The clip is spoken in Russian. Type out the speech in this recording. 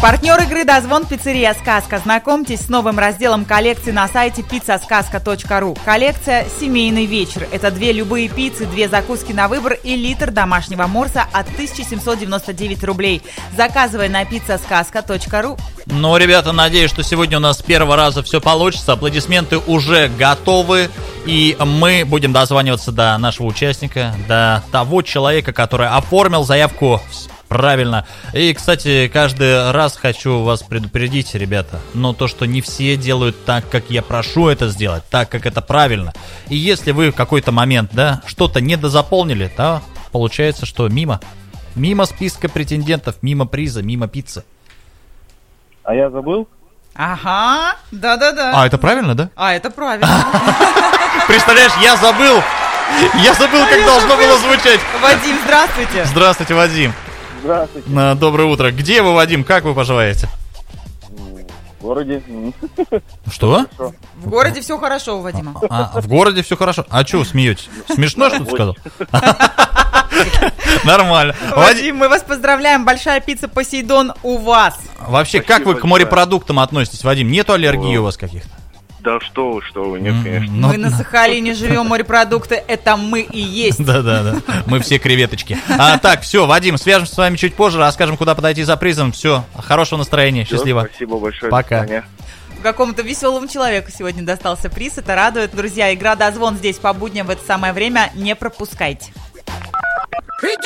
Партнер игры «Дозвон» — пиццерия «Сказка». Знакомьтесь с новым разделом коллекции на сайте pizzasказка.ru. Коллекция «Семейный вечер». Это 2 любые пиццы, 2 закуски на выбор и литр домашнего морса от 1799 рублей. Заказывай на pizzasказка.ru. Ну, ребята, надеюсь, что сегодня у нас с первого раза все получится. Аплодисменты уже готовы. И мы будем дозваниваться до нашего участника, до того человека, который оформил заявку правильно. И, кстати, каждый раз хочу вас предупредить, ребята, но то, что не все делают так, как я прошу это сделать, так, как это правильно. И если вы в какой-то момент, да, что-то недозаполнили, то получается, что мимо списка претендентов, мимо приза, мимо пиццы. А я забыл? Ага, да-да-да. А, это правильно, да? А, это правильно. Представляешь, я забыл, как должно было звучать. Вадим, здравствуйте. Здравствуйте, Вадим. Здравствуйте. Доброе утро. Где вы, Вадим? Как вы поживаете? В городе. Что? Хорошо. В городе все хорошо у Вадима. В городе все хорошо. А что вы смеетесь? Смешно что-то сказал? Нормально. Вадим, мы вас поздравляем. Большая пицца «Посейдон» у вас. Вообще, как вы к морепродуктам относитесь, Вадим? Нету аллергии у вас каких-то? Да что вы, нет, конечно. Мы на Сахалине живем, морепродукты — это мы и есть. Да, мы все креветочки. Так, все, Вадим, свяжемся с вами чуть позже, расскажем, куда подойти за призом. Все, хорошего настроения, счастливо. Спасибо большое. Пока. Какому-то веселому человеку сегодня достался приз, это радует. Друзья, игра «Дозвон» здесь по будням в это самое время, не пропускайте.